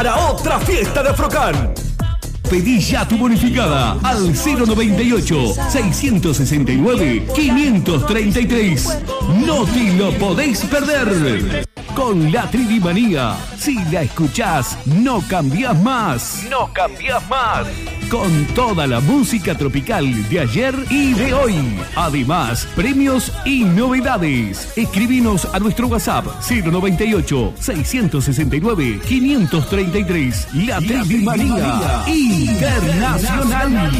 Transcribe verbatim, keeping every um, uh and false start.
Para otra fiesta de Afrocan. Pedí ya tu bonificada al cero noventa y ocho, seiscientos sesenta y nueve, quinientos treinta y tres. No te lo podéis perder. Con la Tridimanía, si la escuchás, no cambiás más. No cambiás más. Con toda la música tropical de ayer y de hoy. Además, premios y novedades. Escribinos a nuestro WhatsApp cero noventa y ocho, seiscientos sesenta y nueve, quinientos treinta y tres. La Tridimanía Internacional.